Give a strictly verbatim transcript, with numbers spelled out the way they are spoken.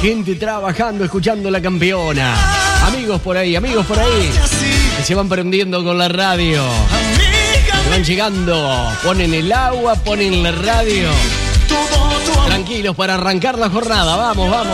Gente trabajando, escuchando la campeona. Amigos por ahí, amigos por ahí, que se van prendiendo con la radio. Se van llegando, ponen el agua, ponen la radio. Tranquilos para arrancar la jornada. Vamos, vamos.